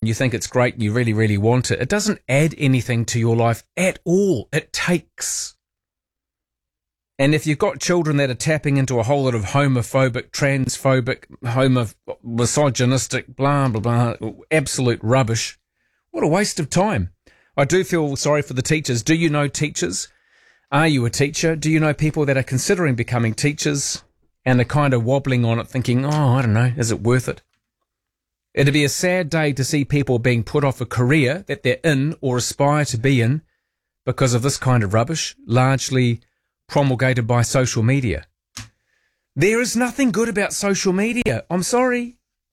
you think it's great and you really, really want it, it doesn't add anything to your life at all. It takes. And if you've got children that are tapping into a whole lot of homophobic, transphobic, misogynistic, blah, blah, blah, absolute rubbish, what a waste of time. I do feel sorry for the teachers. Do you know teachers? Are you a teacher? Do you know people that are considering becoming teachers and are kind of wobbling on it thinking, oh, I don't know, is it worth it? It'd be a sad day to see people being put off a career that they're in or aspire to be in because of this kind of rubbish, largely promulgated by social media. There is nothing good about social media. I'm sorry.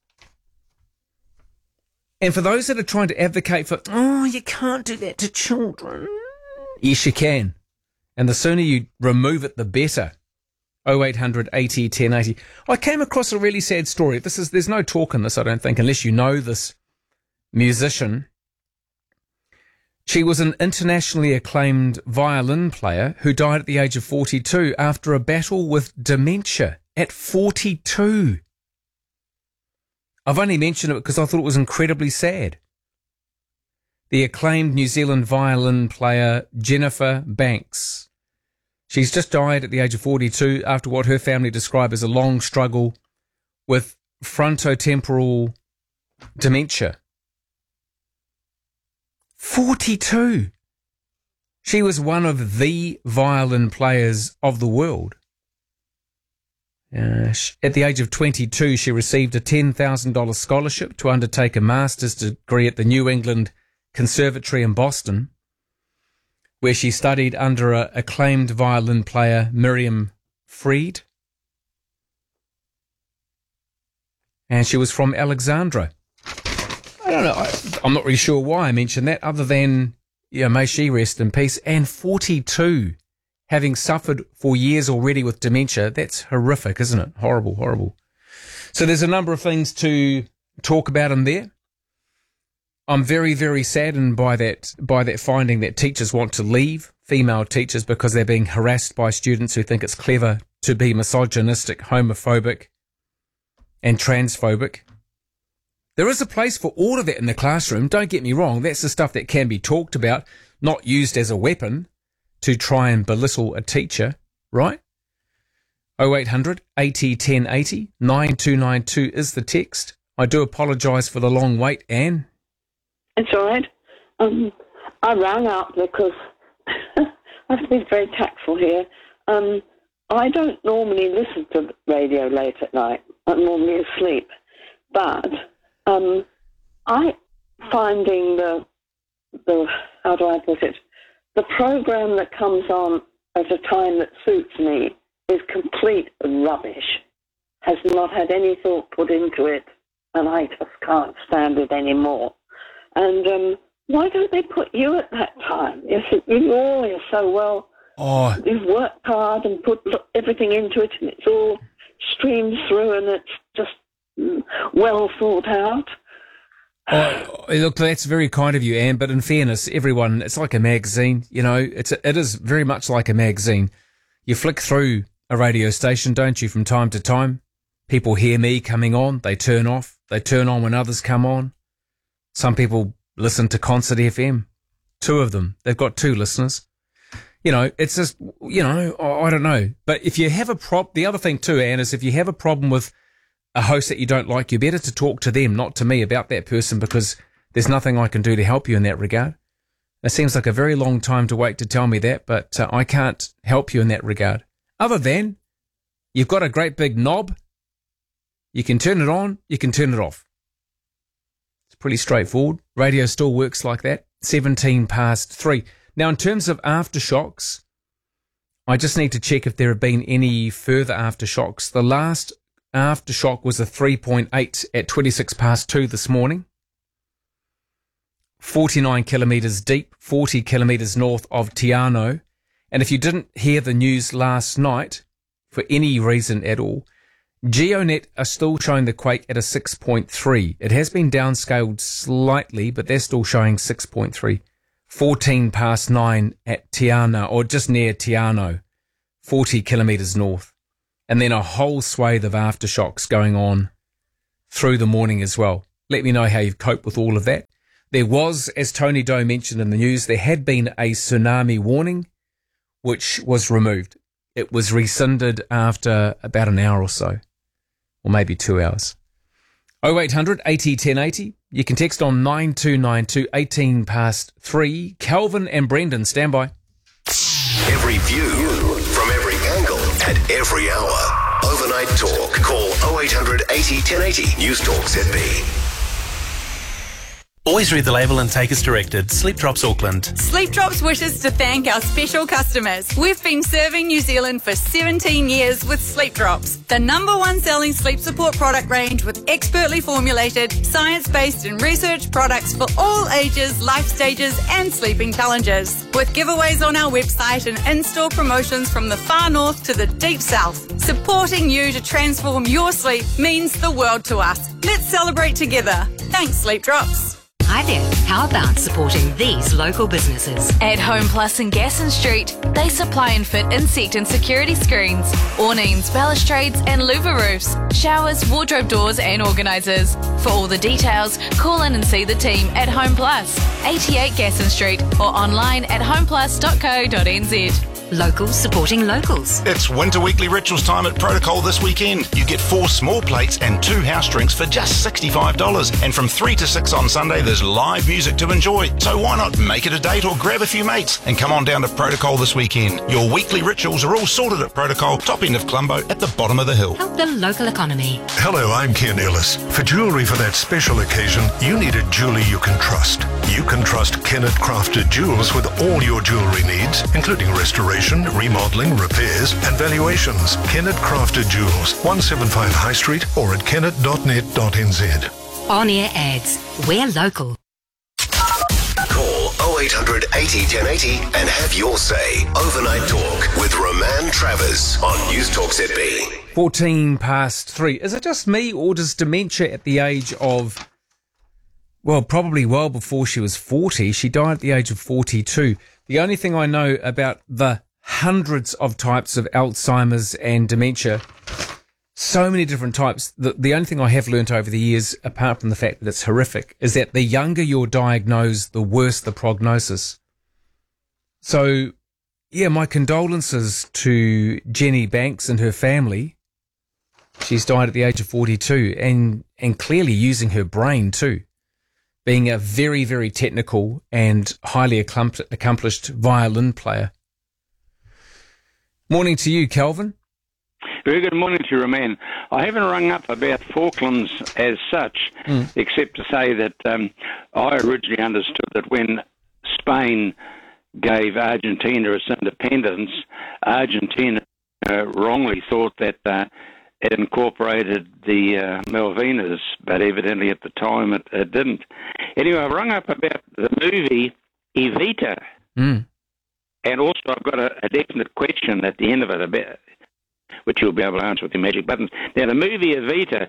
And for those that are trying to advocate for, oh, you can't do that to children. Yes, you can. And the sooner you remove it, the better. 0800 80 1080. I came across a really sad story. There's no talk in this, I don't think, unless you know this musician. She was an internationally acclaimed violin player who died at the age of 42 after a battle with dementia at 42. I've only mentioned it because I thought it was incredibly sad. The acclaimed New Zealand violin player Jennifer Banks. She's just died at the age of 42 after what her family describe as a long struggle with frontotemporal dementia. 42. She was one of the violin players of the world. At the age of 22, she received a $10,000 scholarship to undertake a master's degree at the New England Conservatory in Boston, where she studied under acclaimed violin player Miriam Fried. And she was from Alexandra. I don't know. I'm not really sure why I mentioned that, other than, may she rest in peace. And 42, having suffered for years already with dementia. That's horrific, isn't it? Horrible, horrible. So there's a number of things to talk about in there. I'm very, very saddened by that finding that teachers want to leave, female teachers, because they're being harassed by students who think it's clever to be misogynistic, homophobic, and transphobic. There is a place for all of that in the classroom. Don't get me wrong. That's the stuff that can be talked about, not used as a weapon to try and belittle a teacher, right? 0800 80 1080 9292 is the text. I do apologise for the long wait, Anne. It's all right. I rang up because I have to be very tactful here. I don't normally listen to radio late at night. I'm normally asleep. But I finding the how do I put it? The program that comes on at a time that suits me is complete rubbish. Has not had any thought put into it, and I just can't stand it anymore. And why don't they put you at that time? You're always so well. Oh. You've worked hard and put everything into it, and it's all streamed through, and it's just well thought out. Oh, look, that's very kind of you, Anne, but in fairness, everyone, it's like a magazine, it is very much like a magazine. You flick through a radio station, don't you, from time to time? People hear me coming on, they turn off, they turn on when others come on. Some people listen to Concert FM, 2 of them, they've got 2 listeners. It's just, I don't know. But if you have the other thing too, Anne, is if you have a problem with a host that you don't like, you're better to talk to them, not to me, about that person, because there's nothing I can do to help you in that regard. It seems like a very long time to wait to tell me that, but I can't help you in that regard. Other than, you've got a great big knob. You can turn it on, you can turn it off. It's pretty straightforward. Radio still works like that. 3:17. Now, in terms of aftershocks, I just need to check if there have been any further aftershocks. The last aftershock was a 3.8 at 2:26 this morning. 49 kilometres deep, 40 kilometres north of Te Anau. And if you didn't hear the news last night, for any reason at all, GeoNet are still showing the quake at a 6.3. It has been downscaled slightly, but they're still showing 6.3. 9:14 at Te Anau, or just near Te Anau, 40 kilometres north. And then a whole swathe of aftershocks going on through the morning as well. Let me know how you've coped with all of that. There was, as Tony Doe mentioned in the news, there had been a tsunami warning, which was removed. It was rescinded after about an hour or so, or maybe 2 hours. 0800 80 1080. You can text on 9292 18 past 3. Calvin and Brendan, stand by. Every view from every angle at every hour. Overnight Talk. Call 0800 80 1080. News Talk ZB. Always read the label and take as directed. Sleep Drops Auckland. Sleep Drops wishes to thank our special customers. We've been serving New Zealand for 17 years with Sleep Drops, the #1 selling sleep support product range with expertly formulated, science-based and research products for all ages, life stages and sleeping challenges. With giveaways on our website and in-store promotions from the far north to the deep south. Supporting you to transform your sleep means the world to us. Let's celebrate together. Thanks, Sleep Drops. Hi there. How about supporting these local businesses? At Home Plus in Gasson Street, they supply and fit insect and security screens, awnings, balustrades and louver roofs, showers, wardrobe doors and organisers. For all the details, call in and see the team at Home Plus, 88 Gasson Street, or online at homeplus.co.nz. Locals supporting locals. It's Winter Weekly Rituals time at Protocol this weekend. You get 4 small plates and 2 house drinks for just $65. And from 3 to 6 on Sunday, there's live music to enjoy. So why not make it a date or grab a few mates and come on down to Protocol this weekend. Your weekly rituals are all sorted at Protocol, top end of Colombo, at the bottom of the hill. Help the local economy. Hello, I'm Ken Ellis. For jewellery for that special occasion, you need a jeweller you can trust. You can trust Kennett Crafted Jewels with all your jewellery needs, including restoration, remodelling, repairs and valuations. Kennett Crafted Jewels, 175 High Street or at kennett.net.nz. On-air ads. We're local. Call 0800 80 1080 and have your say. Overnight Talk with Roman Travers on News Talk ZB. 14 past 3. Is it just me, or does dementia at the age of, well, probably well before she was 40, she died at the age of 42. The only thing I know about the hundreds of types of Alzheimer's and dementia, so many different types, the only thing I have learnt over the years, apart from the fact that it's horrific, is that the younger you're diagnosed, the worse the prognosis. So, yeah, my condolences to Jenny Banks and her family. She's died at the age of 42 and clearly using her brain too, being a very, very technical and highly accomplished violin player. Morning to you, Calvin. Very good morning to you, Roman. I haven't rung up about Falklands as such, except to say that I originally understood that when Spain gave Argentina its independence, Argentina wrongly thought that it incorporated the Malvinas, but evidently at the time it didn't. Anyway, I rung up about the movie Evita, and also I've got a definite question at the end of it, about which you'll be able to answer with your magic buttons. Now, the movie Evita,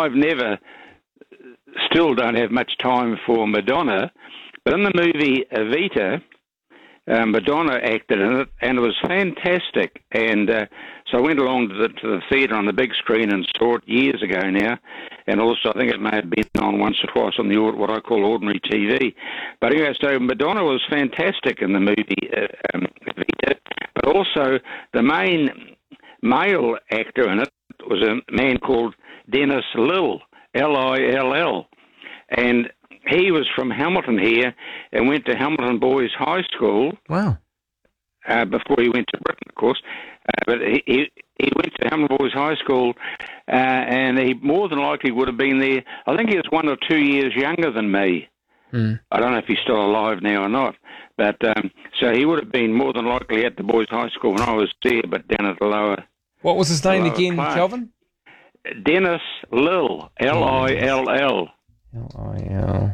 still don't have much time for Madonna, but in the movie Evita, Madonna acted in it, and it was fantastic. And so I went along to the theatre on the big screen and saw it years ago now. And also, I think it may have been on once or twice on what I call ordinary TV. But anyway, so Madonna was fantastic in the movie Evita, but also the main male actor in it was a man called Dennis Lill, Lill, and he was from Hamilton here and went to Hamilton Boys High School. Wow. Before he went to Britain, of course. But he went to Hamilton Boys High School, and he more than likely would have been there. I think he was 1 or 2 years younger than me. I don't know if he's still alive now or not. But so he would have been more than likely at the Boys High School when I was there, but down at the lower. What was his name again, class. Calvin? Dennis Lill, Lill. Lill.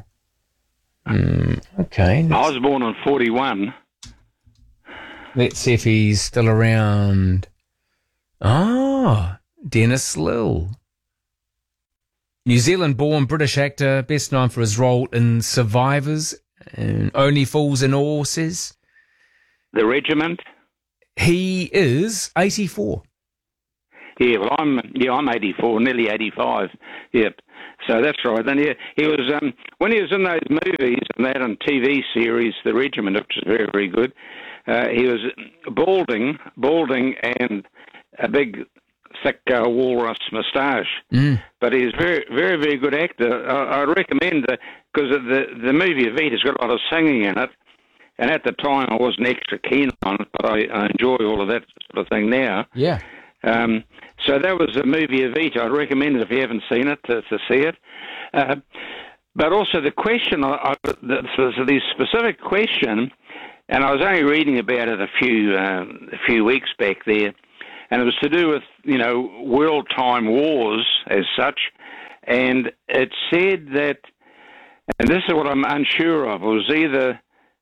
Okay. I was born in 41. Let's see if he's still around. Ah, Dennis Lill. New Zealand-born British actor, best known for his role in Survivors and Only Fools and Horses. The Regiment. He is 84. Yeah, well, I'm 84, nearly 85. Yep. So that's right. And he was when he was in those movies and that on TV series, The Regiment, which was very, very good. He was balding, and a big, thick walrus moustache. But he's very, very, very good actor. I recommend because the movie Evita's got a lot of singing in it. And at the time, I wasn't extra keen on it, but I enjoy all of that sort of thing now. Yeah. So that was the movie Evita. I'd recommend it if you haven't seen it to see it. But also the question, the specific question, and I was only reading about it a few weeks back there, and it was to do with world time wars as such, and it said that, and this is what I'm unsure of, it was either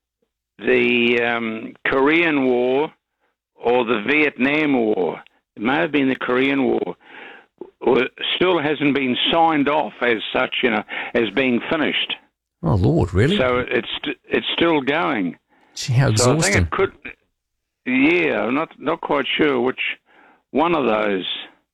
the Korean War or the Vietnam War. It may have been the Korean War. Still hasn't been signed off as such, as being finished. Oh Lord, really? So it's still going. Gee, how exhausting! So I think it could. Yeah, I'm not quite sure which one of those.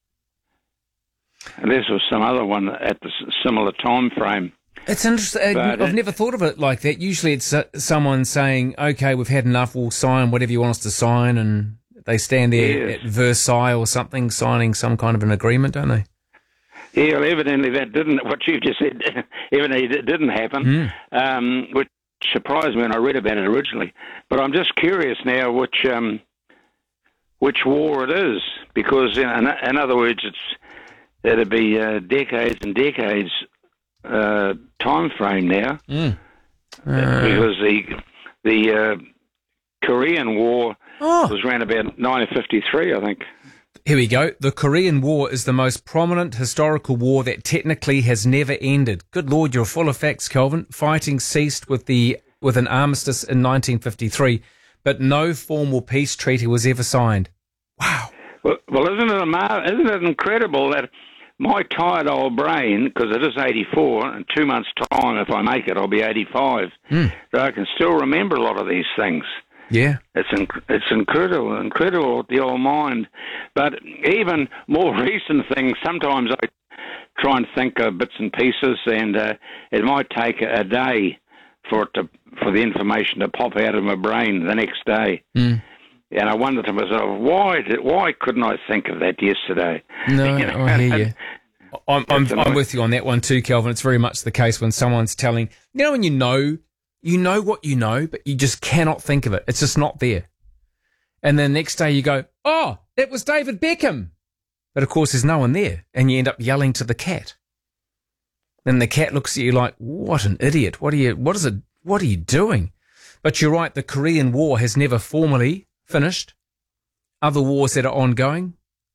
Unless it was some other one at the similar time frame. It's interesting. I've never thought of it like that. Usually it's someone saying, okay, we've had enough, we'll sign whatever you want us to sign, and they stand there at Versailles or something, signing some kind of an agreement, don't they? Yeah, well, evidently that didn't, what you've just said, evidently it didn't happen, which surprised me when I read about it originally. But I'm just curious now which war it is, because in other words, it'd be decades and decades time frame now, because the Korean War was around about 1953, I think. Here we go. The Korean War is the most prominent historical war that technically has never ended. Good Lord, you're full of facts, Kelvin. Fighting ceased with an armistice in 1953, but no formal peace treaty was ever signed. Wow. Well, isn't it incredible that my tired old brain, because it is 84, in 2 months' time, if I make it, I'll be 85, so I can still remember a lot of these things. Yeah. It's incredible, the old mind. But even more recent things, sometimes I try and think of bits and pieces, and it might take a day for the information to pop out of my brain the next day. And I wonder to myself, why couldn't I think of that yesterday? No, I hear you. I'm with you on that one too, Kelvin. It's very much the case when someone's telling, when you know what you know, but you just cannot think of it. It's just not there. And then the next day you go, oh, it was David Beckham. But of course there's no one there. And you end up yelling to the cat. Then the cat looks at you like, what an idiot. What are you doing? But you're right, the Korean War has never formally finished. Other wars that are ongoing.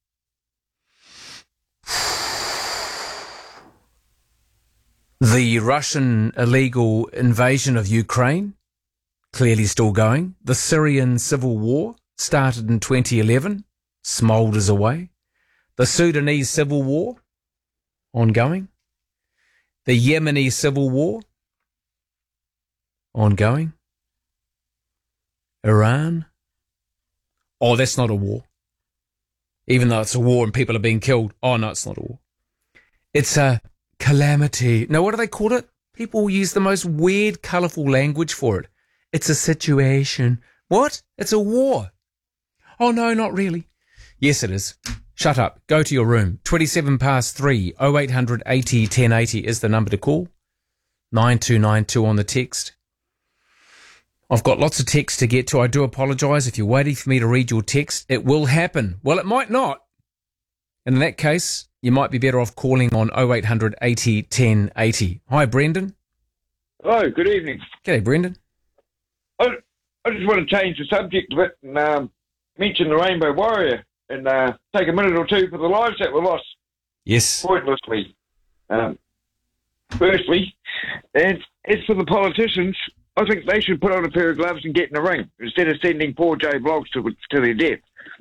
The Russian illegal invasion of Ukraine, clearly still going. The Syrian civil war started in 2011, smoulders away. The Sudanese civil war, ongoing. The Yemeni civil war, ongoing. Iran. Oh, that's not a war. Even though it's a war and people are being killed. Oh, no, it's not a war. It's a calamity. No, what do they call it? People use the most weird, colourful language for it. It's a situation. What? It's a war. Oh, no, not really. Yes, it is. Shut up. Go to your room. 3 0800 80 1080 is the number to call. 9292 on the text. I've got lots of text to get to. I do apologise if you're waiting for me to read your text. It will happen. Well, it might not. And in that case, you might be better off calling on 0800 80 1080. Hi, Brendan. Oh, good evening. G'day, Brendan. I just want to change the subject a bit and mention the Rainbow Warrior and take a minute or two for the lives that were lost. Yes. Pointlessly. Firstly, and as for the politicians, I think they should put on a pair of gloves and get in the ring instead of sending poor Jay Bloggs to their death.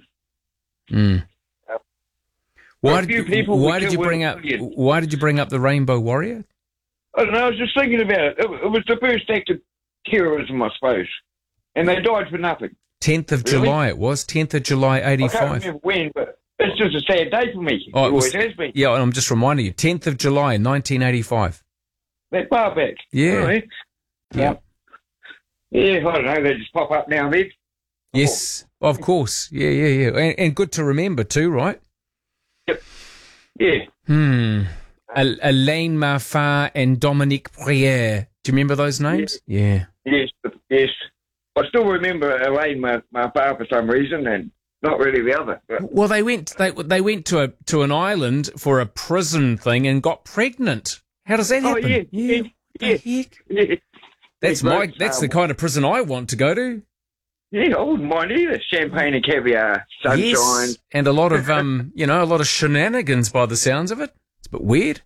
Why did you bring up the Rainbow Warrior? I don't know. I was just thinking about it. It was the first act of terrorism, I suppose, and they died for nothing. 10th of July, it was 10th of July, 85. I can't remember when, but It's just a sad day for me. Oh, it always has been. Yeah, and I'm just reminding you, 10th of July, 1985. That far back. Yeah. Right. Yeah. Yeah, I don't know. They just pop up now and then. Yes, of course. Yeah. And good to remember too, right? Yep. Yeah. Alain Marfar and Dominique Prière. Do you remember those names? Yeah. Yes. I still remember Elaine, my father, for some reason, and not really the other. But. Well, they went to an island for a prison thing and got pregnant. How does that happen? Oh, yeah. Yeah. That's the kind of prison I want to go to. Yeah, I wouldn't mind either. Champagne and caviar, sunshine. Yes, and a lot of a lot of shenanigans by the sounds of it. It's a bit weird.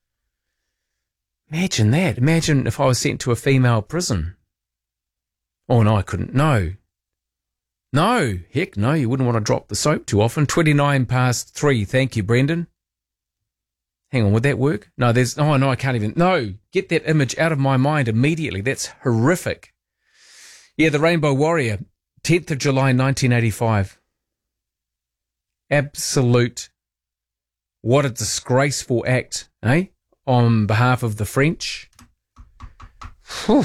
Imagine that. Imagine if I was sent to a female prison. Oh, no, I couldn't. No, heck no, you wouldn't want to drop the soap too often. 3:29. Thank you, Brendan. Hang on, would that work? No, I can't even. No, get that image out of my mind immediately. That's horrific. Yeah, the Rainbow Warrior, 10th of July, 1985. Absolute. What a disgraceful act, eh? On behalf of the French. Whew.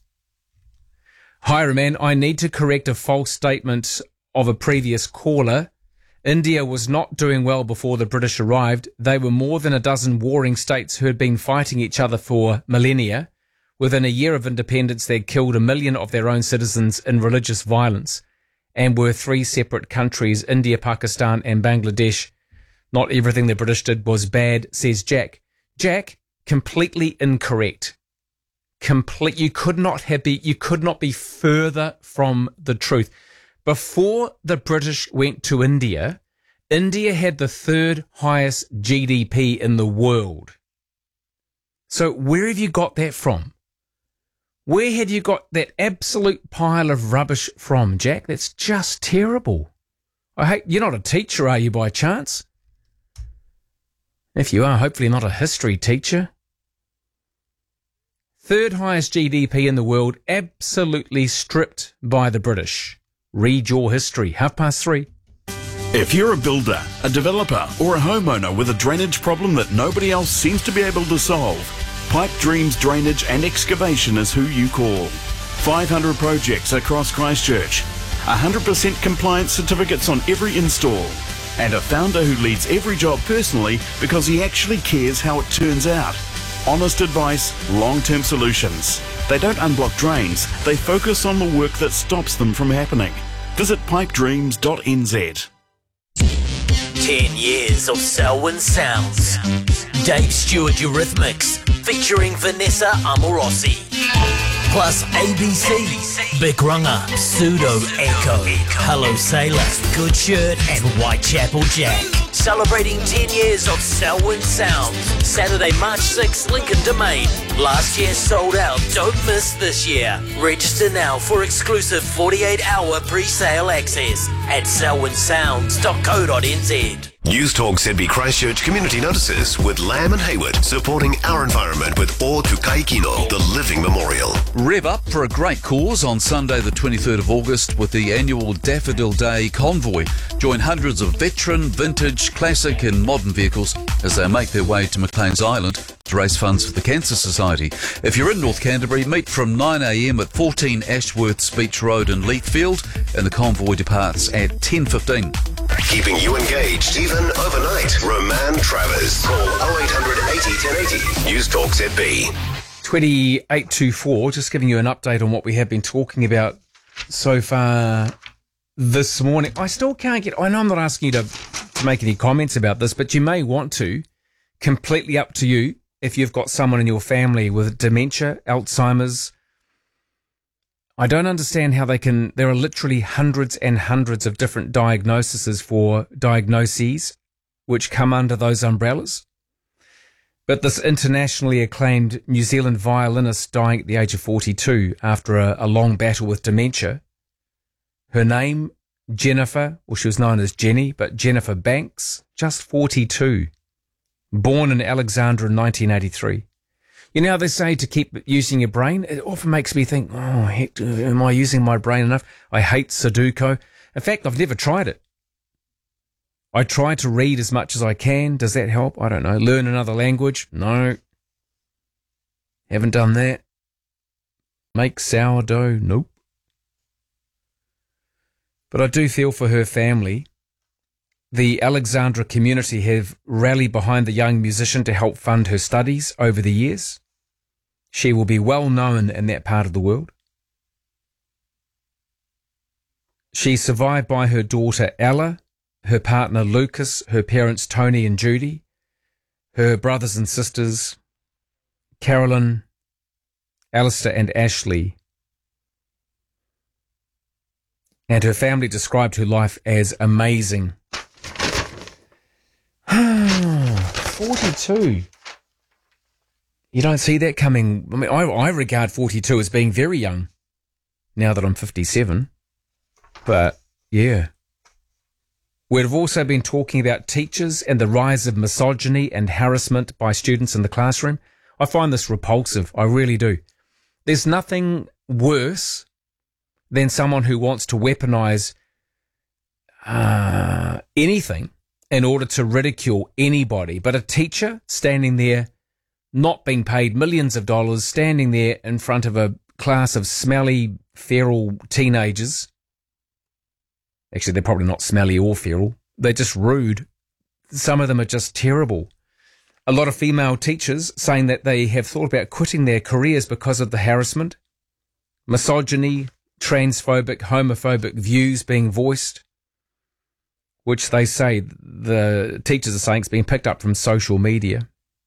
Hi, man. I need to correct a false statement of a previous caller. India was not doing well before the British arrived. They were more than a dozen warring states who had been fighting each other for millennia. Within a year of independence, they'd killed 1 million of their own citizens in religious violence and were 3 separate countries, India, Pakistan and Bangladesh. Not everything the British did was bad, says Jack. Jack, completely incorrect. You could not be further from the truth. Before the British went to India, India had the 3rd highest GDP in the world. So where have you got that from? Where had you got that absolute pile of rubbish from, Jack? That's just terrible. You're not a teacher, are you, by chance? If you are, hopefully not a history teacher. 3rd highest GDP in the world, absolutely stripped by the British. Read your history. 3:30. If you're a builder, a developer, or a homeowner with a drainage problem that nobody else seems to be able to solve, Pipe Dreams Drainage and Excavation is who you call. 500 projects across Christchurch, 100% compliance certificates on every install, and a founder who leads every job personally because he actually cares how it turns out. Honest advice, long-term solutions. They don't unblock drains, they focus on the work that stops them from happening. Visit pipedreams.nz. 10 years of Selwyn Sounds. Dave Stewart Eurythmics, featuring Vanessa Amorosi. Plus ABC, Big Runga, Pseudo Echo, Hello Sailor, Good Shirt and Whitechapel Jack. Celebrating 10 years of Selwyn Sounds. Saturday, March 6th, Lincoln Domain. Last year sold out. Don't miss this year. Register now for exclusive 48-hour pre-sale access at selwynsounds.co.nz. News Talk ZB Christchurch community notices with Lamb and Hayward, supporting our environment with O Tukai Kino, the living memorial. Rev up for a great cause on Sunday the 23rd of August with the annual Daffodil Day Convoy. Join hundreds of veteran, vintage, classic and modern vehicles as they make their way to McLean's Island to raise funds for the Cancer Society. If you're in North Canterbury, meet from 9 a.m. at 14 Ashworth Beach Road in Leithfield, and the convoy departs at 10:15. Keeping you engaged even overnight. Roman Travers. Call 0800 80 1080. News Talk ZB. 2824, just giving you an update on what we have been talking about so far this morning. I still can't I know I'm not asking you to make any comments about this, but you may want to. Completely up to you. If you've got someone in your family with dementia, Alzheimer's, I don't understand how there are literally hundreds and hundreds of different diagnoses which come under those umbrellas. But this internationally acclaimed New Zealand violinist dying at the age of 42 after a long battle with dementia. Her name, Jennifer, or she was known as Jenny, but Jennifer Banks, just 42. Born in Alexandra in 1983. You know how they say to keep using your brain? It often makes me think, oh, heck, am I using my brain enough? I hate Sudoku. In fact, I've never tried it. I try to read as much as I can. Does that help? I don't know. Learn another language? No. Haven't done that. Make sourdough? Nope. But I do feel for her family. The Alexandra community have rallied behind the young musician to help fund her studies over the years. She will be well known in that part of the world. She's survived by her daughter Ella, her partner Lucas, her parents Tony and Judy, her brothers and sisters Carolyn, Alistair and Ashley. And her family described her life as amazing. 42. You don't see that coming. I mean, I regard 42 as being very young now that I'm 57. But, yeah. We've also been talking about teachers and the rise of misogyny and harassment by students in the classroom. I find this repulsive. I really do. There's nothing worse than someone who wants to weaponize anything in order to ridicule anybody. But a teacher standing there, not being paid millions of dollars, standing there in front of a class of smelly, feral teenagers. Actually, they're probably not smelly or feral. They're just rude. Some of them are just terrible. A lot of female teachers saying that they have thought about quitting their careers because of the harassment, misogyny, transphobic, homophobic views being voiced, which they say, the teachers are saying, it's being picked up from social media.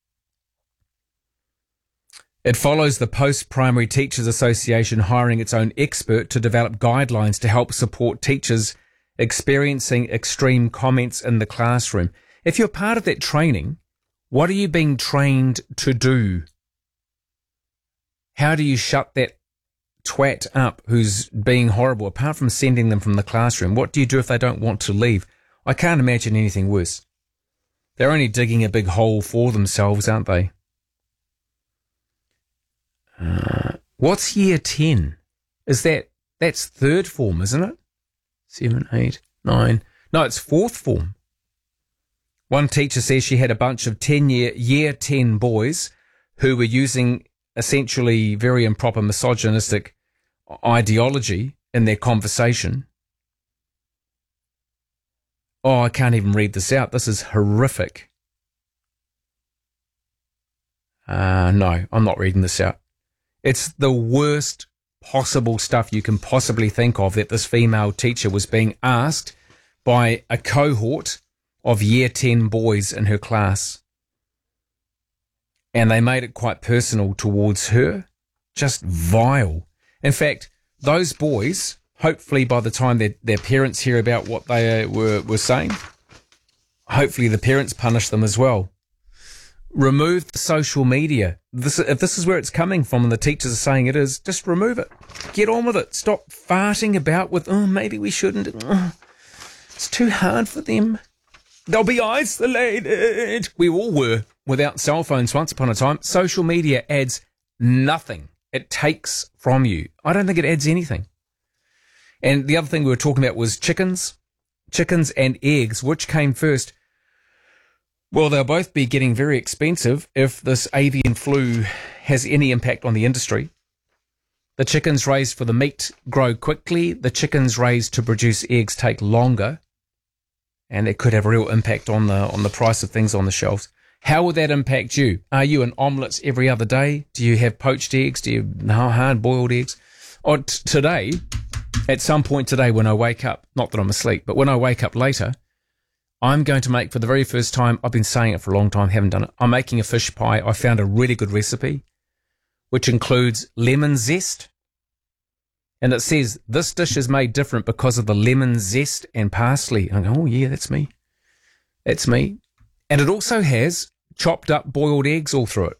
It follows the Post-Primary Teachers Association hiring its own expert to develop guidelines to help support teachers experiencing extreme comments in the classroom. If you're part of that training, what are you being trained to do? How do you shut that twat up who's being horrible, apart from sending them from the classroom? What do you do if they don't want to leave? I can't imagine anything worse. They're only digging a big hole for themselves, aren't they? What's year 10? That's third form, isn't it? 7, 8, 9. No, it's fourth form. One teacher says she had a bunch of year 10 boys who were using essentially very improper misogynistic ideology in their conversation. Oh, I can't even read this out. This is horrific. No, I'm not reading this out. It's the worst possible stuff you can possibly think of, that this female teacher was being asked by a cohort of year 10 boys in her class. And they made it quite personal towards her. Just vile. In fact, those boys, hopefully by the time their parents hear about what they were saying, hopefully the parents punish them as well. Remove the social media. If this is where it's coming from and the teachers are saying it is, just remove it. Get on with it. Stop farting about with, maybe we shouldn't. It's too hard for them. They'll be isolated. We all were without cell phones once upon a time. Social media adds nothing. It takes from you. I don't think it adds anything. And the other thing we were talking about was chickens. Chickens and eggs. Which came first? Well, they'll both be getting very expensive if this avian flu has any impact on the industry. The chickens raised for the meat grow quickly. The chickens raised to produce eggs take longer. And it could have a real impact on the price of things on the shelves. How will that impact you? Are you an omelette every other day? Do you have poached eggs? Do you have hard-boiled eggs? Or today, at some point today when I wake up, not that I'm asleep, but when I wake up later, I'm going to make, for the very first time, I've been saying it for a long time, haven't done it, I'm making a fish pie. I found a really good recipe, which includes lemon zest. And it says, this dish is made different because of the lemon zest and parsley. And I go, oh yeah, that's me. That's me. And it also has chopped up boiled eggs all through it.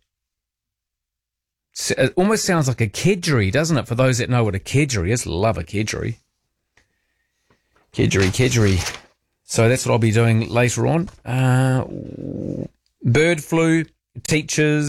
It almost sounds like a kedgeree, doesn't it? For those that know what a kedgeree is, love a kedgeree. Kedgeree. So that's what I'll be doing later on. Bird flu, teachers.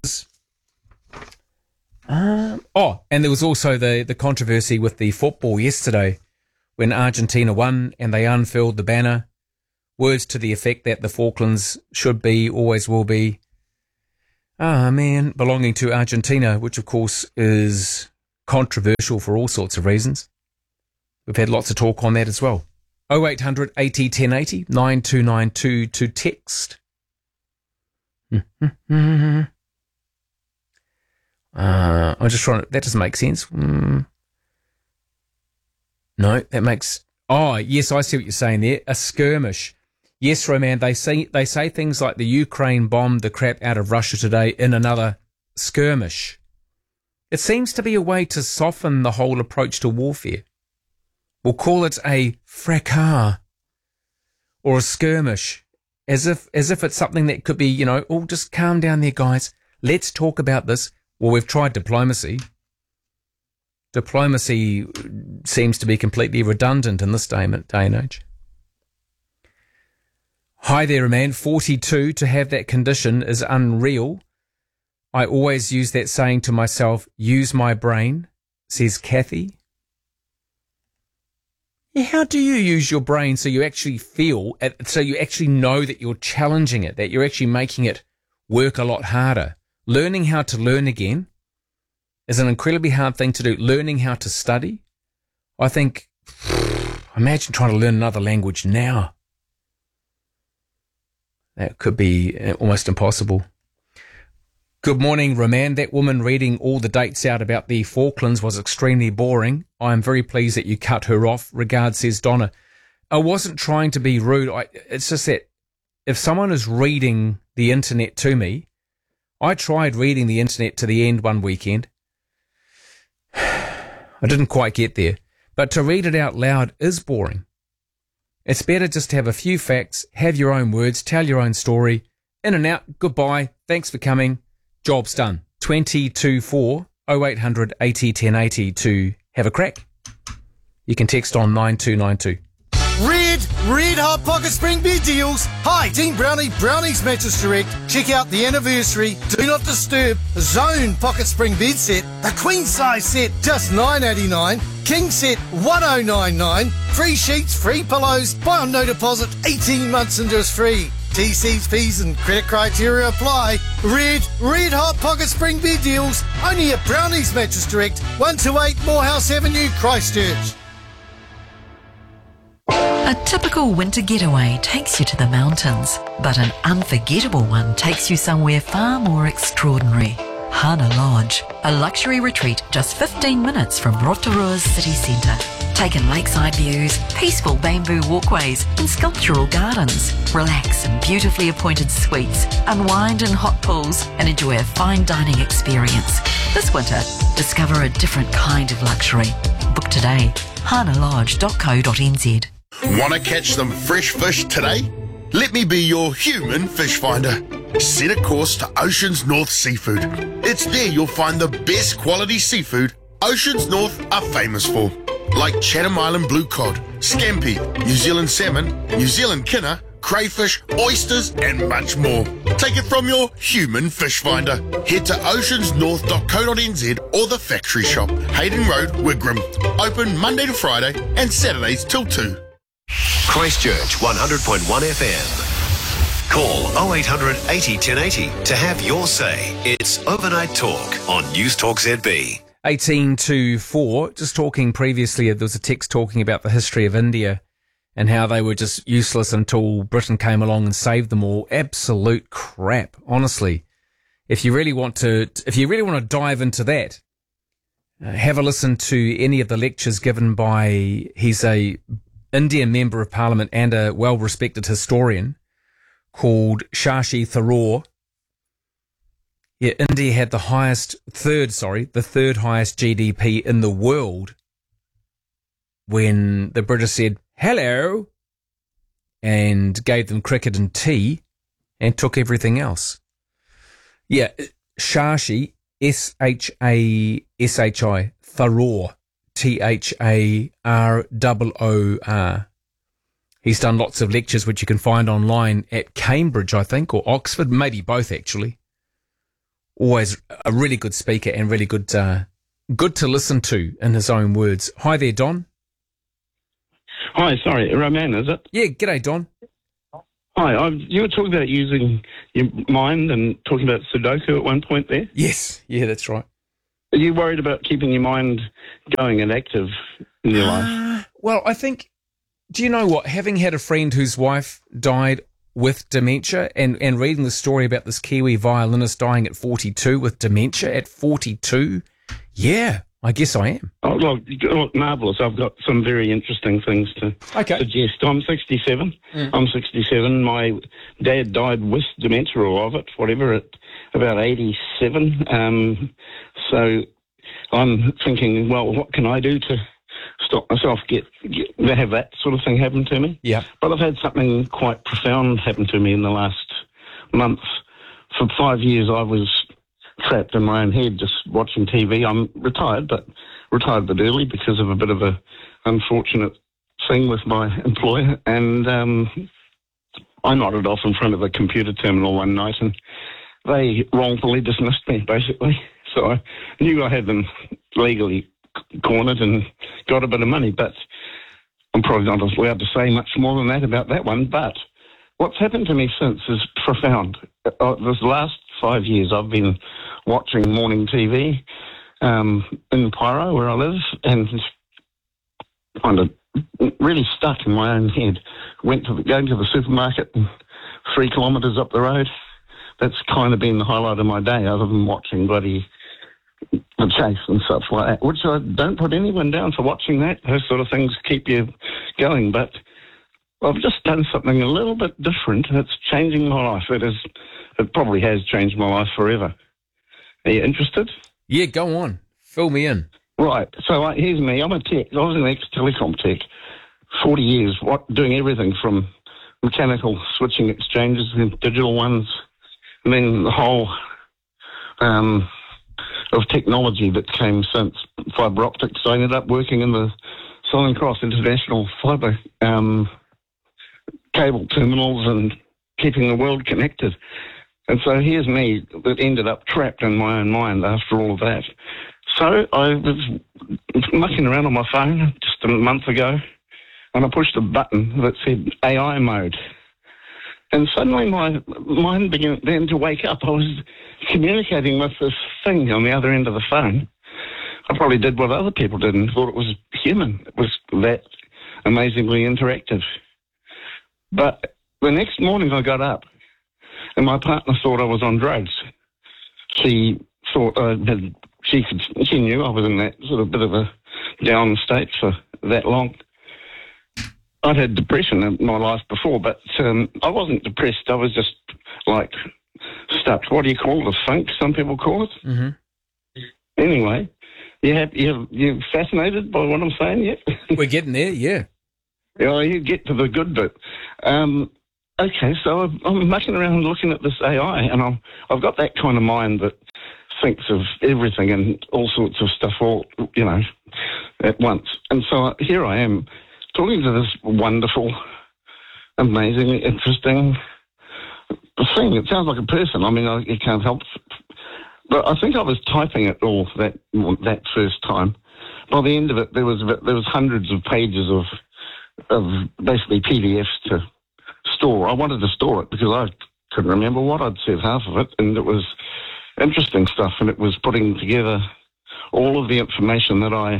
And there was also the controversy with the football yesterday when Argentina won and they unfurled the banner words to the effect that the Falklands should be, always will be, belonging to Argentina, which of course is controversial for all sorts of reasons. We've had lots of talk on that as well. 0800 80 1080 9292 to text. I'm just trying to, that doesn't make sense. No, that makes, oh yes, I see what you're saying there. A skirmish. Yes, Roman, they say things like the Ukraine bombed the crap out of Russia today in another skirmish. It seems to be a way to soften the whole approach to warfare. We'll call it a fracas or a skirmish, as if it's something that could be, oh, just calm down there, guys. Let's talk about this. Well, we've tried diplomacy. Diplomacy seems to be completely redundant in this day and age. Hi there, man. 42, to have that condition is unreal. I always use that saying to myself, use my brain, says Kathy. Yeah, how do you use your brain so you actually feel, so you actually know that you're challenging it, that you're actually making it work a lot harder? Learning how to learn again is an incredibly hard thing to do. Learning how to study, I think, imagine trying to learn another language now. That could be almost impossible. Good morning, Roman. That woman reading all the dates out about the Falklands was extremely boring. I am very pleased that you cut her off. Regards, says Donna. I wasn't trying to be rude. It's just that if someone is reading the internet to me, I tried reading the internet to the end one weekend. I didn't quite get there. But to read it out loud is boring. It's better just to have a few facts, have your own words, tell your own story. In and out, goodbye, thanks for coming, job's done. 2024 0800 80 1080 to have a crack. You can text on 9292. Red Hot Pocket Spring Bed deals. Hi, Team Brownie, Brownie's Mattress Direct. Check out the anniversary Do Not Disturb Zone Pocket Spring Bed set. The queen size set, just $9.89. King set, $10.99. Free sheets, free pillows. Buy on no deposit, 18 months interest free. TC's, P's and credit criteria apply. Red Hot Pocket Spring Bed deals. Only at Brownie's Mattress Direct, 128 Morehouse Avenue, Christchurch. A typical winter getaway takes you to the mountains, but an unforgettable one takes you somewhere far more extraordinary. Hana Lodge, a luxury retreat just 15 minutes from Rotorua's city centre. Take in lakeside views, peaceful bamboo walkways and sculptural gardens. Relax in beautifully appointed suites, unwind in hot pools and enjoy a fine dining experience. This winter, discover a different kind of luxury. Book today, hanalodge.co.nz. Want to catch some fresh fish today? Let me be your human fish finder. Set a course to Oceans North Seafood. It's there you'll find the best quality seafood Oceans North are famous for, like Chatham Island blue cod, scampi, New Zealand salmon, New Zealand kinner, crayfish, oysters and much more. Take it from your human fish finder. Head to oceansnorth.co.nz or the factory shop, Hayden Road, Wigram. Open Monday to Friday and Saturdays till 2. Christchurch 100.1 FM. Call 0800 80 1080 to have your say. It's Overnight Talk on News Talk ZB. 18 to 4. Just talking previously, there was a text talking about the history of India and how they were just useless until Britain came along and saved them all. Absolute crap, honestly. If you really want to dive into that, have a listen to any of the lectures given by, he's a Indian Member of Parliament and a well-respected historian called Shashi Tharoor. Yeah, India had the third highest GDP in the world when the British said, hello, and gave them cricket and tea and took everything else. Yeah, Shashi, Shashi, Tharoor, Tharroor. He's done lots of lectures which you can find online at Cambridge, I think, or Oxford, maybe both actually. Always a really good speaker and really good to listen to in his own words. Hi there, Don. Hi, sorry, Roman, is it? Yeah, g'day, Don. Hi, you were talking about using your mind and talking about Sudoku at one point there. Yes, yeah, that's right. Are you worried about keeping your mind going and active in your life? Well, I think, do you know what? Having had a friend whose wife died with dementia and reading the story about this Kiwi violinist dying at 42 with dementia at 42, yeah, I guess I am. Oh, look, marvellous. I've got some very interesting things to suggest. I'm 67. I'm 67. My dad died with dementia or of it, whatever, at about 87. So I'm thinking, well, what can I do to stop myself to have that sort of thing happen to me? Yeah. But I've had something quite profound happen to me in the last month. For 5 years, I was trapped in my own head just watching TV. I'm retired but early because of a bit of a unfortunate thing with my employer, and I nodded off in front of a computer terminal one night and they wrongfully dismissed me, basically. So I knew I had them legally cornered and got a bit of money, but I'm probably not allowed to say much more than that about that one. But what's happened to me since is profound. This last 5 years I've been watching morning TV in Pyro, where I live, and kind of really stuck in my own head. Going to the supermarket 3 kilometres up the road. That's kind of been the highlight of my day, other than watching bloody The Chase and stuff like that, which I don't put anyone down for watching that. Those sort of things keep you going, but I've just done something a little bit different that's changing my life. It probably has changed my life forever. Are you interested? Yeah, go on. Fill me in. Right. So here's me. I'm a tech. I was an ex-telecom tech. 40 years, doing everything from mechanical switching exchanges and digital ones, and then the whole of technology that came since fibre optics. I ended up working in the Southern Cross International Fibre cable terminals and keeping the world connected. And so here's me that ended up trapped in my own mind after all of that. So I was mucking around on my phone just a month ago, and I pushed a button that said AI mode. And suddenly my mind began then to wake up. I was communicating with this thing on the other end of the phone. I probably did what other people did and thought it was human. It was that amazingly interactive. But the next morning I got up, and my partner thought I was on drugs. She thought she knew I was in that sort of bit of a down state for that long. I'd had depression in my life before, but I wasn't depressed. I was just like stuck. What do you call it? A funk, some people call it. Mm-hmm. Anyway, you fascinated by what I'm saying yet? We're getting there, yeah. Yeah, you get to the good bit. Okay, so I'm mucking around looking at this AI, and I've got that kind of mind that thinks of everything and all sorts of stuff all, at once. And so here I am talking to this wonderful, amazingly interesting thing. It sounds like a person. I mean, I can't help it. But I think I was typing it all that first time. By the end of it, there was hundreds of pages of basically PDFs to store. I wanted to store it because I couldn't remember what I'd said, half of it, and it was interesting stuff, and it was putting together all of the information that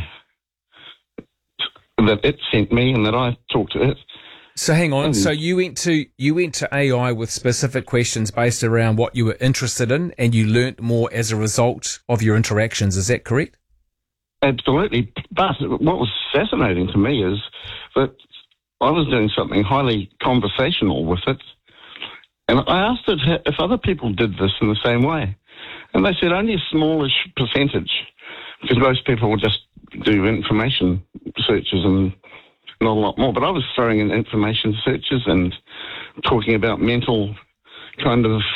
it sent me and that I talked to it. So hang on. So you went to AI with specific questions based around what you were interested in, and you learnt more as a result of your interactions. Is that correct? Absolutely. But what was fascinating to me is that I was doing something highly conversational with it, and I asked it if other people did this in the same way, and they said only a smallish percentage, because most people will just do information searches and not a lot more. But I was throwing in information searches and talking about mental kind of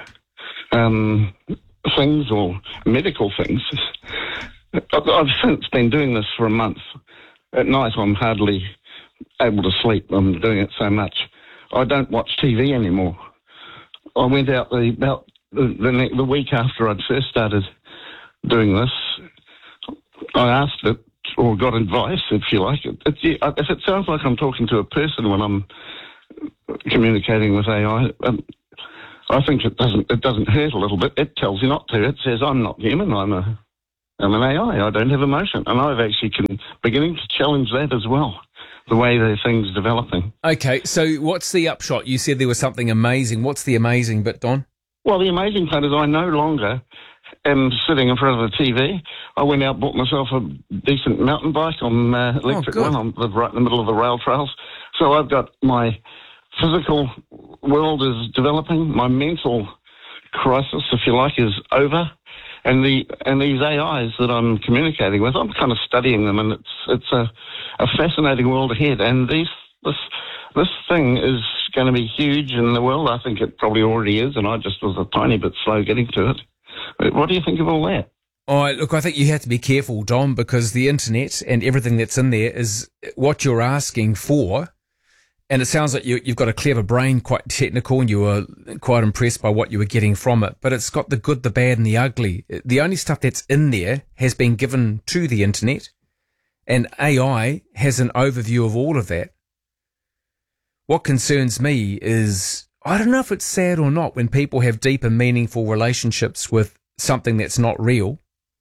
things or medical things. I've since been doing this for a month. At night I'm hardly able to sleep. I'm doing it so much. I don't watch TV anymore. I went out the week after I'd first started doing this. I asked it, or got advice, if you like. If it sounds like I'm talking to a person when I'm communicating with AI. I think it doesn't hurt a little bit. It tells you not to. It says, I'm not human, I'm an AI, I don't have emotion. And I've actually beginning to challenge that as well, the way the thing's developing. Okay, so what's the upshot? You said there was something amazing. What's the amazing bit, Don? Well, the amazing part is I no longer am sitting in front of the TV. I went out, bought myself a decent mountain bike on electric one. I live right in the middle of the rail trails. So I've got my physical world is developing. My mental crisis, if you like, is over. And these AIs that I'm communicating with, I'm kind of studying them, and it's a fascinating world ahead. And this thing is going to be huge in the world. I think it probably already is, and I just was a tiny bit slow getting to it. But what do you think of all that? Oh, look, I think you have to be careful, Dom, because the internet and everything that's in there is what you're asking for. And it sounds like you've got a clever brain, quite technical, and you were quite impressed by what you were getting from it. But it's got the good, the bad, and the ugly. The only stuff that's in there has been given to the internet, and AI has an overview of all of that. What concerns me is, I don't know if it's sad or not, when people have deep and meaningful relationships with something that's not real.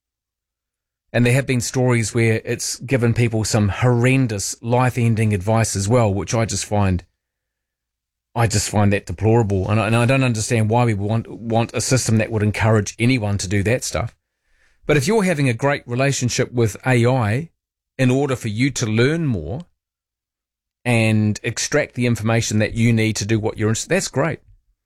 And there have been stories where it's given people some horrendous life-ending advice as well, which I just find that deplorable. And I don't understand why we want a system that would encourage anyone to do that stuff. But if you're having a great relationship with AI in order for you to learn more and extract the information that you need to do what you're interested in, that's great.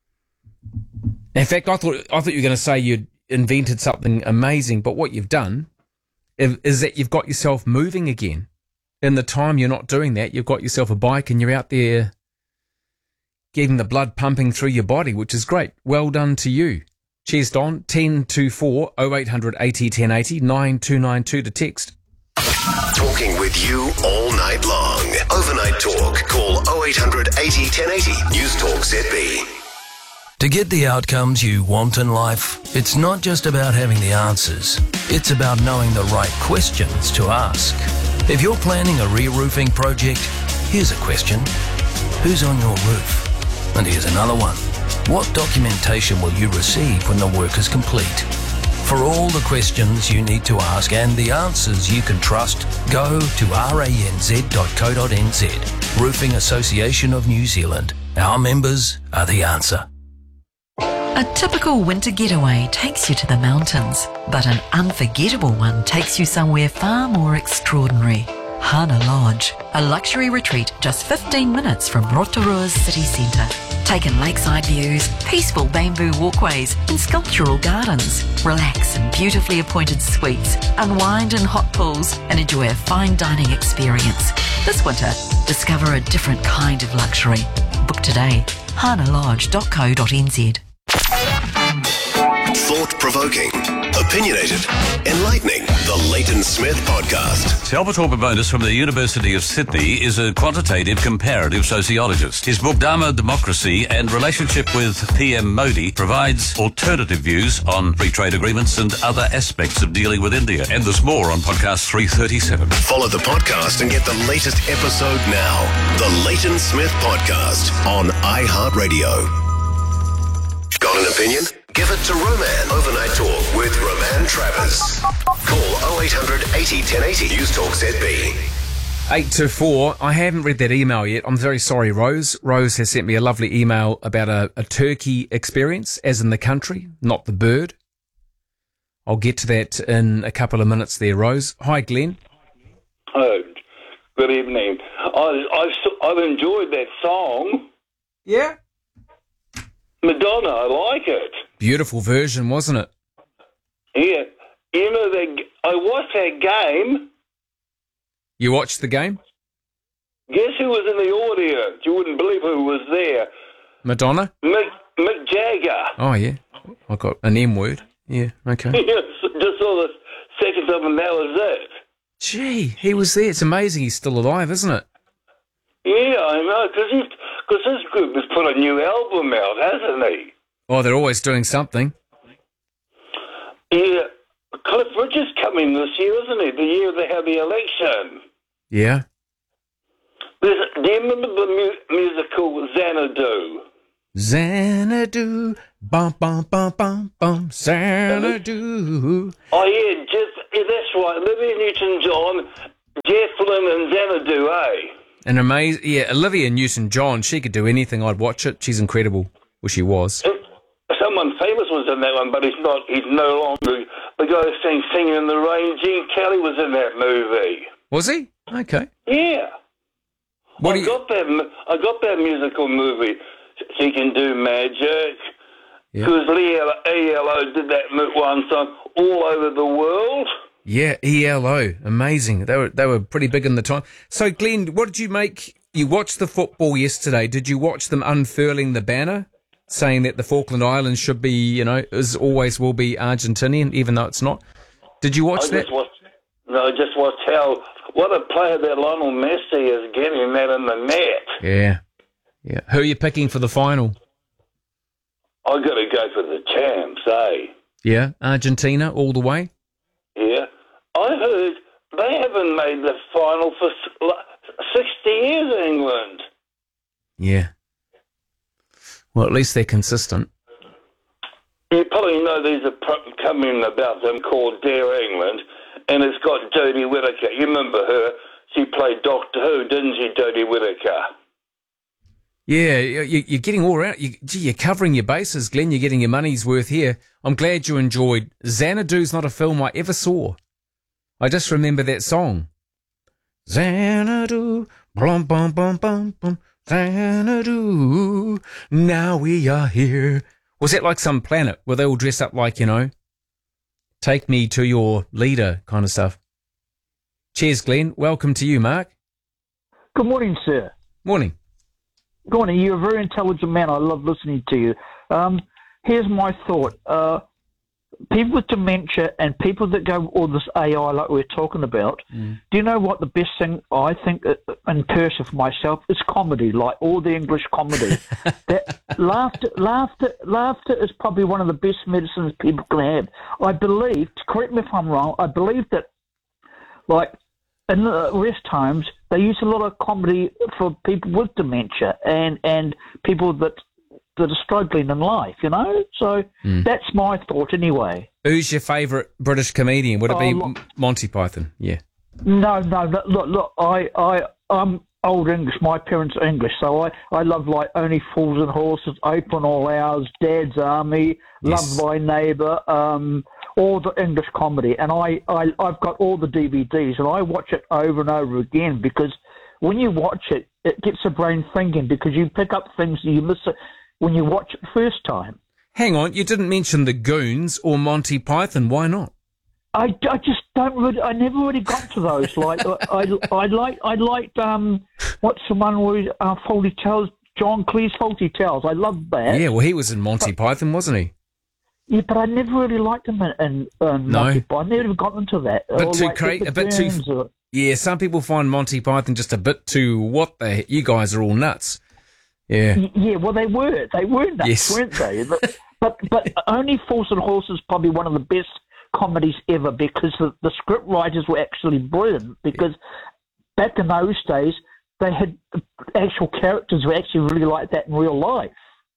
In fact, I thought you were going to say you'd invented something amazing, but what you've done is that you've got yourself moving again. In the time you're not doing that, you've got yourself a bike and you're out there getting the blood pumping through your body, which is great. Well done to you. Cheers, Don. 1024 0800 80 1080 9292 to text. Talking with you all night long. Overnight Talk. Call 0800 80 1080. News Talk ZB. To get the outcomes you want in life, it's not just about having the answers. It's about knowing the right questions to ask. If you're planning a re-roofing project, here's a question. Who's on your roof? And here's another one. What documentation will you receive when the work is complete? For all the questions you need to ask and the answers you can trust, go to ranz.co.nz. Roofing Association of New Zealand. Our members are the answer. A typical winter getaway takes you to the mountains, but an unforgettable one takes you somewhere far more extraordinary. Hana Lodge, a luxury retreat just 15 minutes from Rotorua's city centre. Take in lakeside views, peaceful bamboo walkways and sculptural gardens. Relax in beautifully appointed suites, unwind in hot pools and enjoy a fine dining experience. This winter, discover a different kind of luxury. Book today, hanalodge.co.nz. Thought-provoking, opinionated, enlightening. The Leighton Smith Podcast. Salvatore Babonis from the University of Sydney is a quantitative comparative sociologist. His book Dharma, Democracy and Relationship with PM Modi provides alternative views on free trade agreements and other aspects of dealing with India. And there's more on podcast 337. Follow the podcast and get the latest episode now. The Leighton Smith Podcast on iHeartRadio. Got an opinion? Give it to Roman. Overnight Talk with Roman Travers. Call 0800 80 1080. News Talk ZB. 824. I haven't read that email yet. I'm very sorry, Rose. Rose has sent me a lovely email about a turkey experience, as in the country, not the bird. I'll get to that in a couple of minutes there, Rose. Hi, Glenn. Oh, good evening. I've enjoyed that song. Yeah? Madonna, I like it. Beautiful version, wasn't it? Yeah. You know, I watched that game. You watched the game? Guess who was in the audience? You wouldn't believe who was there. Madonna? Mick Jagger. Oh, yeah. I got an M word. Yeah, okay. Yes, just saw the seconds of him, that was it. Gee, he was there. It's amazing he's still alive, isn't it? Yeah, I know, because this group has put a new album out, hasn't he? Oh, they're always doing something. Yeah. Cliff Richard's coming this year, isn't he? The year they have the election. Yeah. Do you remember the musical Xanadu? Xanadu, bum, bum, bum, bum, bum, Xanadu. Oh, yeah, that's right. Olivia Newton-John, Jeff Lynne and Xanadu, eh? And amazing, yeah, Olivia Newton-John, she could do anything, I'd watch it. She's incredible. Well, she was. Someone famous was in that one, but he's no longer. The guy who sang Singing in the Rain, Gene Kelly, was in that movie. Was he? Okay. Yeah. I got that musical movie. She Can Do Magic. Because ELO did that one song all over the world. Yeah, ELO, amazing. They were pretty big in the time. So, Glenn, what did you make? You watched the football yesterday. Did you watch them unfurling the banner, saying that the Falkland Islands should be, as always will be Argentinian, even though it's not? Did you watch that? I just watched what a player that Lionel Messi is getting that in the net. Yeah. Who are you picking for the final? I got to go for the champs, eh? Yeah, Argentina all the way. Yeah, I heard they haven't made the final for 60 years, England. Yeah. Well, at least they're consistent. You probably know there's a coming about them called Dare England, and it's got Jodie Whittaker. You remember her? She played Doctor Who, didn't she, Jodie Whittaker? Yeah, you're getting all right. You're covering your bases, Glenn. You're getting your money's worth here. I'm glad you enjoyed. Xanadu's not a film I ever saw. I just remember that song. Xanadu, bum, bum, bum, bum, bum, Xanadu, now we are here. Was that like some planet where they all dress up like, take me to your leader kind of stuff? Cheers, Glenn. Welcome to you, Mark. Good morning, sir. Morning. Good morning. You're a very intelligent man. I love listening to you. Here's my thought. People with dementia and people that go all this AI like we're talking about, do you know what the best thing I think in person for myself is comedy, like all the English comedy. That laughter is probably one of the best medicines people can have. I believe, correct me if I'm wrong, I believe that like in the rest times they use a lot of comedy for people with dementia and people that are struggling in life, So that's my thought anyway. Who's your favourite British comedian? Would it be Monty Python? Yeah. No. Look. I'm old English. My parents are English, so I love like Only Fools and Horses, Open All Hours, Dad's Army, Love Thy Neighbour, all the English comedy, and I've got all the DVDs, and I watch it over and over again because when you watch it, it gets the brain thinking because you pick up things that you miss when you watch it the first time. Hang on, you didn't mention the Goons or Monty Python. Why not? I just don't really. I never really got to those. Like I liked what's the one where Fawlty Towers, John Cleese Fawlty Towers. I loved that. Yeah, well, he was in Monty Python, wasn't he? Yeah, but I never really liked him in Monty Python. I never got into that. But too crazy, a bit too. Yeah, some people find Monty Python just a bit too. What the heck? You guys are all nuts. Yeah. Yeah, well, they were nuts, weren't they? But Only Fools and Horses is probably one of the best comedies ever because the script writers were actually brilliant because back in those days they had actual characters who actually really like that in real life.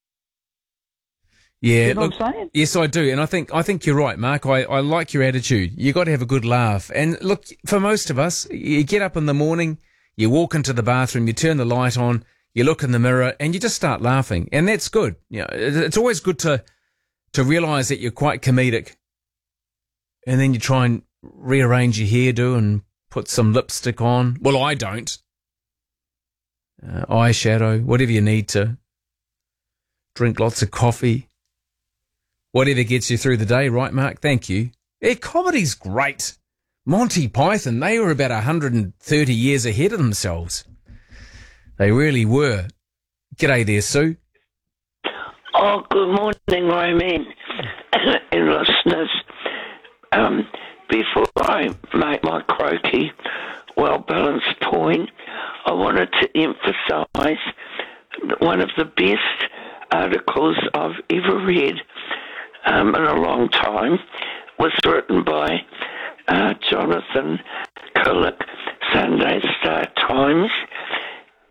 Yeah, you know what I'm saying? Yes, I do, and I think you're right, Mark. I like your attitude. You got to have a good laugh, and look, for most of us, you get up in the morning, you walk into the bathroom, you turn the light on. You look in the mirror and you just start laughing, and that's good. It's always good to realise that you're quite comedic, and then you try and rearrange your hairdo and put some lipstick on. Well, I don't. Eyeshadow, whatever you need to. Drink lots of coffee. Whatever gets you through the day, right, Mark? Thank you. Yeah, comedy's great. Monty Python, they were about 130 years ahead of themselves. They really were. G'day there, Sue. Oh, good morning, Roman and listeners. Before I make my croaky, well-balanced point, I wanted to emphasise one of the best articles I've ever read in a long time was written by Jonathan Kulak, Sunday Star Times,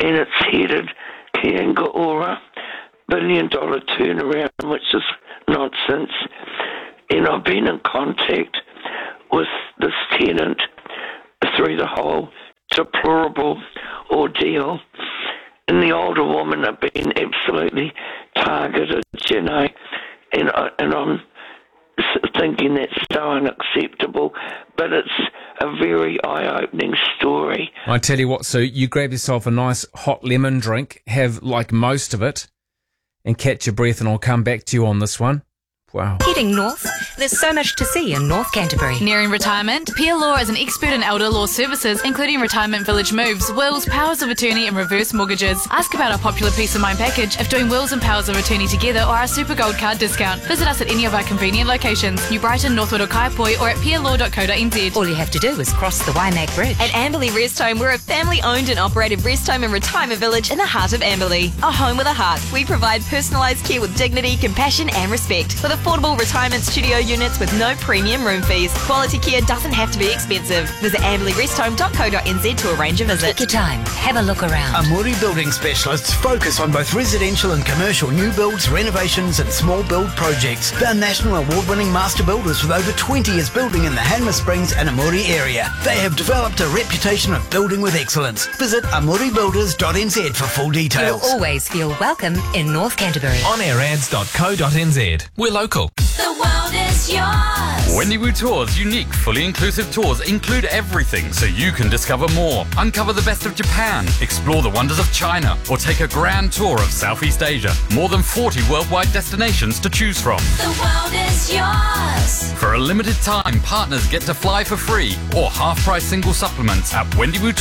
and it's headed Kiangaora, $1 billion turnaround, which is nonsense. And I've been in contact with this tenant through the whole deplorable ordeal. And the older woman have been absolutely targeted, you know, and I'm thinking that's so unacceptable, but it's a very eye-opening story. I tell you what, Sue, you grab yourself a nice hot lemon drink, have like most of it, and catch your breath, and I'll come back to you on this one. Wow. Heading north, there's so much to see in North Canterbury. Nearing retirement, Pia Law is an expert in elder law services, including retirement village moves, wills, powers of attorney and reverse mortgages. Ask about our popular Peace of Mind package if doing wills and powers of attorney together, or our Super Gold card discount. Visit us at any of our convenient locations, New Brighton, Northwood or Kaiapoi, or at pialaw.co.nz. All you have to do is cross the Waimak Bridge. At Amberley Rest Home, we're a family-owned and operated rest home and retirement village in the heart of Amberley. A home with a heart. We provide personalised care with dignity, compassion and respect. With affordable retirement studio units with no premium room fees. Quality care doesn't have to be expensive. Visit amberleyrest.co.nz to arrange a visit. Take your time. Have a look around. Amuri Building Specialists focus on both residential and commercial new builds, renovations and small build projects. They're national award-winning master builders with over 20 years building in the Hanma Springs and Amuri area. They have developed a reputation of building with excellence. Visit amuribuilders.nz for full details. You'll always feel welcome in North Canterbury. onAirAds.co.nz. We're local. The world is yours. Wendy Wu Tours' unique, fully inclusive tours include everything so you can discover more. Uncover the best of Japan, explore the wonders of China, or take a grand tour of Southeast Asia. More than 40 worldwide destinations to choose from. The world is yours. For a limited time, partners get to fly for free or half-price single supplements at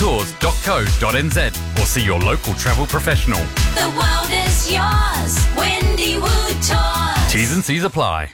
wendywootours.co.nz or see your local travel professional. The world is yours. Wendy Wu Tours. T's and C's apply.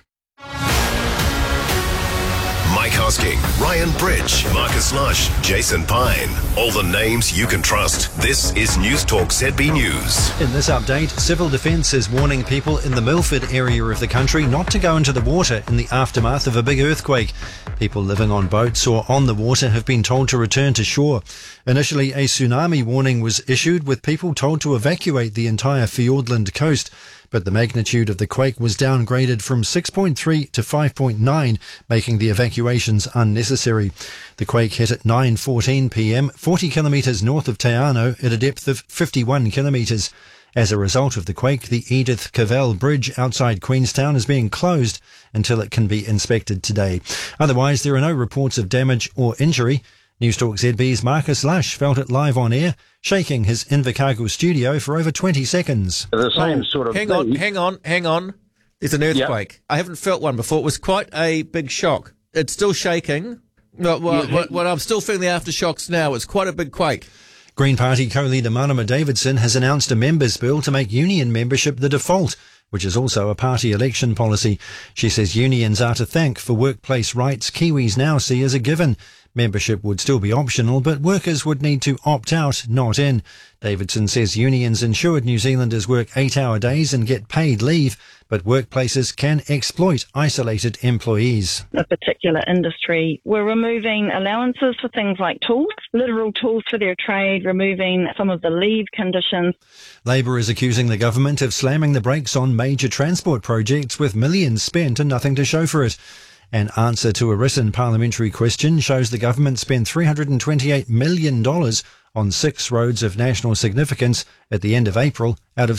Mike Hosking, Ryan Bridge, Marcus Lush, Jason Pine. All the names you can trust. This is News Talk ZB News. In this update, Civil Defence is warning people in the Milford area of the country not to go into the water in the aftermath of a big earthquake. People living on boats or on the water have been told to return to shore. Initially, a tsunami warning was issued with people told to evacuate the entire Fiordland coast. But the magnitude of the quake was downgraded from 6.3 to 5.9, making the evacuations unnecessary. The quake hit at 9:14 p.m, 40 kilometres north of Te Anau at a depth of 51 kilometres. As a result of the quake, the Edith Cavell Bridge outside Queenstown is being closed until it can be inspected today. Otherwise, there are no reports of damage or injury. Newstalk ZB's Marcus Lush felt it live on air, shaking his Invercargill studio for over 20 seconds. The same sort of hang thing. on. There's an earthquake. Yep. I haven't felt one before. It was quite a big shock. It's still shaking. Well, I'm still feeling the aftershocks now. It's quite a big quake. Green Party co-leader Marama Davidson has announced a members' bill to make union membership the default, which is also a party election policy. She says unions are to thank for workplace rights Kiwis now see as a given. Membership would still be optional, but workers would need to opt out, not in. Davidson says unions ensured New Zealanders work 8-hour days and get paid leave, but workplaces can exploit isolated employees. A particular industry were removing allowances for things like tools, literal tools for their trade, removing some of the leave conditions. Labor is accusing the government of slamming the brakes on major transport projects with millions spent and nothing to show for it. An answer to a written parliamentary question shows the government spent $328 million on 6 roads of national significance at the end of April out of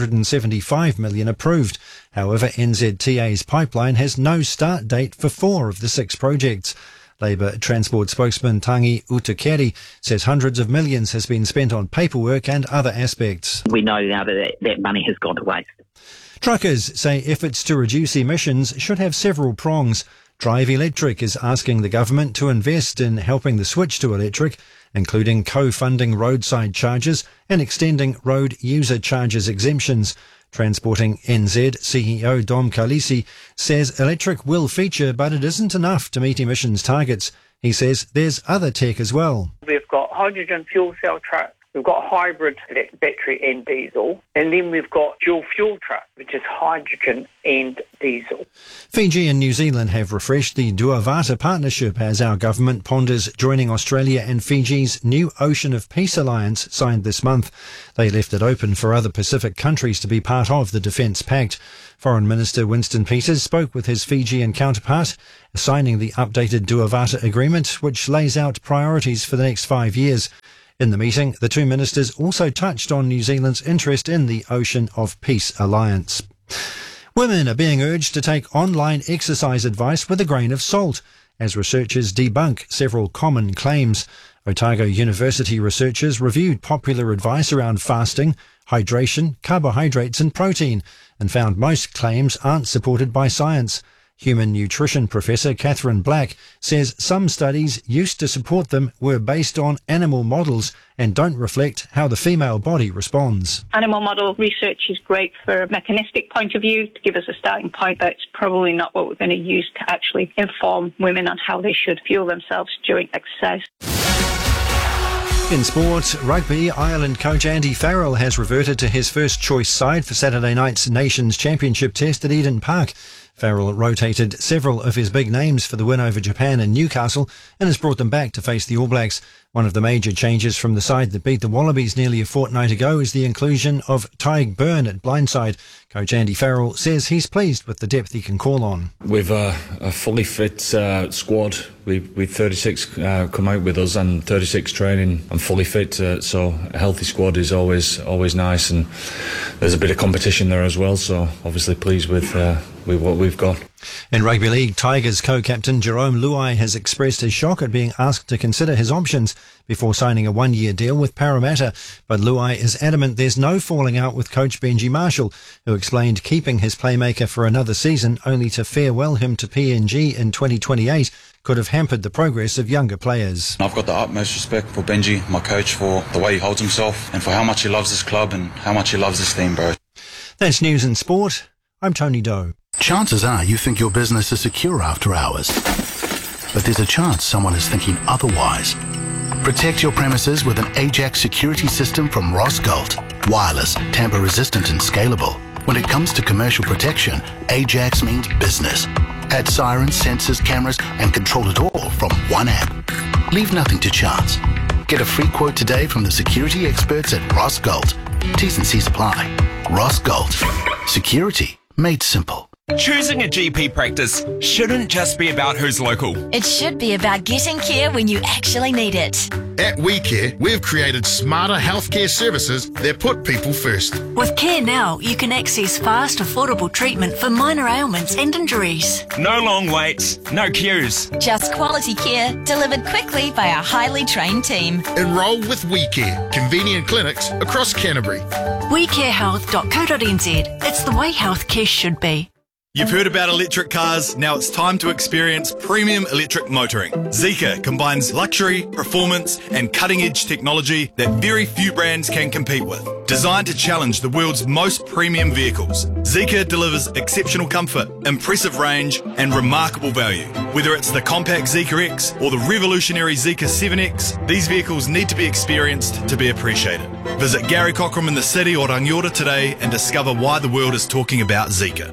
$675 million approved. However, NZTA's pipeline has no start date for 4 of the 6 projects. Labour Transport spokesman Tangi Utakeri says hundreds of millions has been spent on paperwork and other aspects. We know now that money has gone to waste. Truckers say efforts to reduce emissions should have several prongs. Drive Electric is asking the government to invest in helping the switch to electric, including co-funding roadside charges and extending road user charges exemptions. Transporting NZ CEO Dom Kalisi says electric will feature, but it isn't enough to meet emissions targets. He says there's other tech as well. We've got hydrogen fuel cell trucks, We've got hybrid electric battery and diesel. And then we've got dual fuel truck, which is hydrogen and diesel. Fiji and New Zealand have refreshed the Duavata partnership as our government ponders joining Australia and Fiji's new Ocean of Peace alliance signed this month. They left it open for other Pacific countries to be part of the Defence Pact. Foreign Minister Winston Peters spoke with his Fijian counterpart, signing the updated Duavata agreement, which lays out priorities for the next 5 years. In the meeting, the two ministers also touched on New Zealand's interest in the Ocean of Peace alliance. Women are being urged to take online exercise advice with a grain of salt, as researchers debunk several common claims. Otago University researchers reviewed popular advice around fasting, hydration, carbohydrates and protein, and found most claims aren't supported by science. Human nutrition professor Catherine Black says some studies used to support them were based on animal models and don't reflect how the female body responds. Animal model research is great for a mechanistic point of view to give us a starting point, but it's probably not what we're going to use to actually inform women on how they should fuel themselves during exercise. In sport, rugby, Ireland coach Andy Farrell has reverted to his first choice side for Saturday night's Nations Championship test at Eden Park. Farrell rotated several of his big names for the win over Japan and Newcastle and has brought them back to face the All Blacks. One of the major changes from the side that beat the Wallabies nearly a fortnight ago is the inclusion of Tyg Byrne at blindside. Coach Andy Farrell says he's pleased with the depth he can call on. We've a fully fit squad. We've 36 come out with us and 36 training and fully fit. So a healthy squad is always nice, and there's a bit of competition there as well. So obviously pleased with what we've got. In rugby league, Tigers co-captain Jerome Luai has expressed his shock at being asked to consider his options before signing a one-year deal with Parramatta. But Luai is adamant there's no falling out with coach Benji Marshall, who explained keeping his playmaker for another season only to farewell him to PNG in 2028 could have hampered the progress of younger players. I've got the utmost respect for Benji, my coach, for the way he holds himself and for how much he loves this club and how much he loves this team, bro. That's news and sport. I'm Tony Doe. Chances are you think your business is secure after hours, but there's a chance someone is thinking otherwise. Protect your premises with an Ajax security system from Ross Galt. Wireless, tamper-resistant and scalable. When it comes to commercial protection, Ajax means business. Add sirens, sensors, cameras and control it all from one app. Leave nothing to chance. Get a free quote today from the security experts at Ross Galt. T's and C's apply. Ross Galt. Security made simple. Choosing a GP practice shouldn't just be about who's local. It should be about getting care when you actually need it. At WeCare, we've created smarter healthcare services that put people first. With Care Now, you can access fast, affordable treatment for minor ailments and injuries. No long waits, no queues. Just quality care delivered quickly by our highly trained team. Enroll with WeCare, convenient clinics across Canterbury. WeCareHealth.co.nz. It's the way healthcare should be. You've heard about electric cars, now it's time to experience premium electric motoring. Zeekr combines luxury, performance and cutting-edge technology that very few brands can compete with. Designed to challenge the world's most premium vehicles, Zeekr delivers exceptional comfort, impressive range and remarkable value. Whether it's the compact Zeekr X or the revolutionary Zeekr 7X, these vehicles need to be experienced to be appreciated. Visit Gary Cockram in the city or Rangiora today and discover why the world is talking about Zeekr.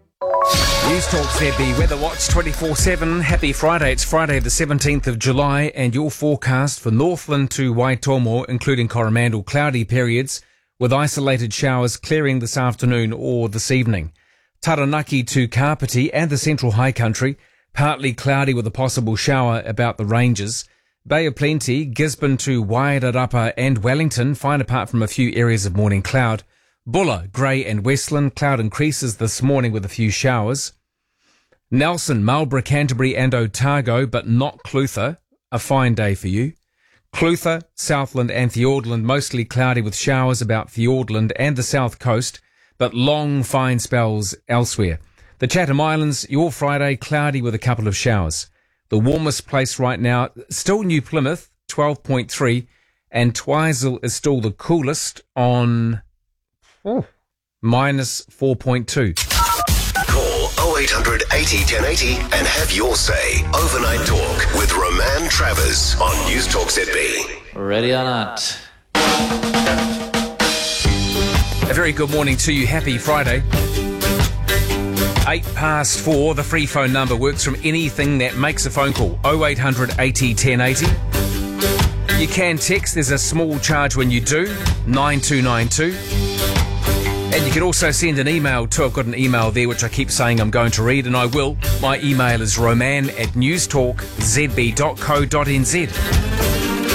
News Talk ZB Weather Watch 24/7. Happy Friday. It's Friday the 17th of July and your forecast for Northland to Waitomo, including Coromandel, cloudy periods with isolated showers clearing this afternoon or this evening. Taranaki to Kapiti and the Central High Country, partly cloudy with a possible shower about the ranges. Bay of Plenty, Gisborne to Wairarapa and Wellington, fine apart from a few areas of morning cloud. Bulla, Grey and Westland, cloud increases this morning with a few showers. Nelson, Marlborough, Canterbury and Otago, but not Clutha, a fine day for you. Clutha, Southland and Fiordland, mostly cloudy with showers about Fiordland and the south coast, but long fine spells elsewhere. The Chatham Islands, your Friday, cloudy with a couple of showers. The warmest place right now, still New Plymouth, 12.3, and Twizel is still the coolest on minus 4.2. Call 0800 80 1080 and have your say. Overnight Talk with Roman Travers on News Talk ZB. Ready or not. A very good morning to you. Happy Friday. 4:08, the free phone number works from anything that makes a phone call. 0800 80 1080. You can text. There's a small charge when you do. 9292. And you can also send an email too. I've got an email there which I keep saying I'm going to read, and I will. My email is roman@newstalkzb.co.nz.